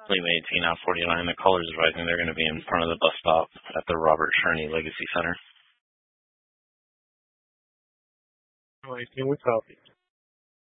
Lima 18 out 49. The caller is advising they're going to be in front of the bus stop at the Robert Cherney Legacy Center. 19 with copy.